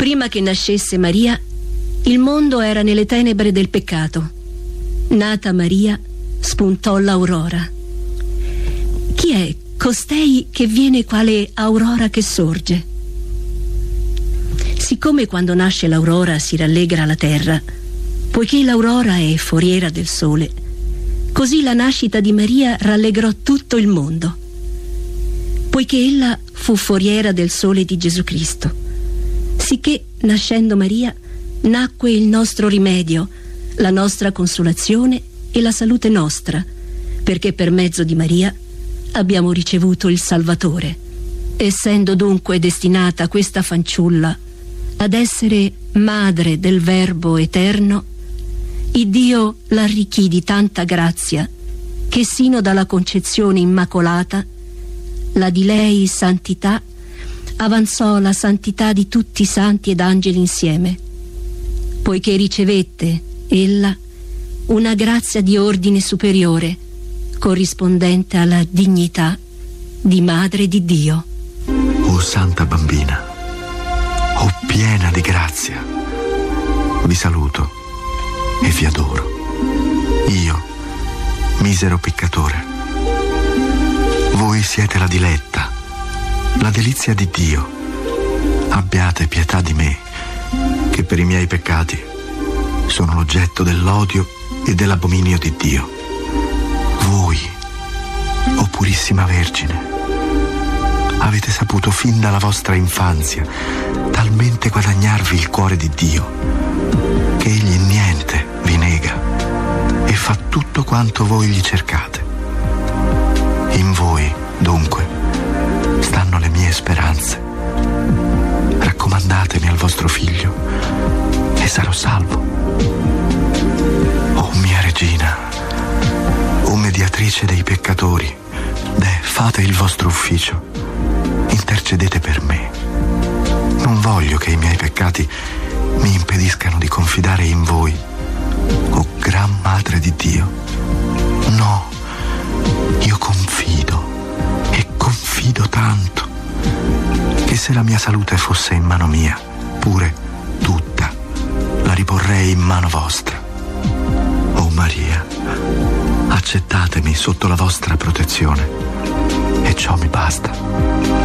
Prima che nascesse Maria, il mondo era nelle tenebre del peccato. Nata Maria, spuntò l'aurora. Chi è costei che viene quale aurora che sorge? Siccome quando nasce l'aurora si rallegra la terra, poiché l'aurora è foriera del sole, così la nascita di Maria rallegrò tutto il mondo, poiché ella fu foriera del sole di Gesù Cristo. Sicché, nascendo Maria, nacque il nostro rimedio, la nostra consolazione e la salute nostra, perché per mezzo di Maria abbiamo ricevuto il Salvatore. Essendo dunque destinata questa fanciulla ad essere madre del Verbo eterno, Iddio l'arricchì di tanta grazia che sino dalla concezione immacolata la di lei santità avanzò la santità di tutti i santi ed angeli insieme, poiché ricevette ella una grazia di ordine superiore corrispondente alla dignità di Madre di Dio. O Santa Bambina, o piena di grazia, vi saluto e vi adoro. Io, misero peccatore. Voi siete la diletta, la delizia di Dio. Abbiate pietà di me, che per i miei peccati sono l'oggetto dell'odio e dell'abominio di Dio. Voi, o Purissima Vergine, avete saputo fin dalla vostra infanzia talmente guadagnarvi il cuore di Dio che egli niente vi nega e fa tutto quanto voi gli cercate. In voi, dunque, stanno le mie speranze. Raccomandatemi al vostro figlio e sarò salvo. O mia regina, o mediatrice dei peccatori, fate il vostro ufficio, intercedete per me. Non voglio che i miei peccati mi impediscano di confidare in voi, o Gran Madre di Dio. No, io confido, e confido tanto, che se la mia salute fosse in mano mia, pure tutta la riporrei in mano vostra. O Maria, accettatemi sotto la vostra protezione, e ciò mi basta.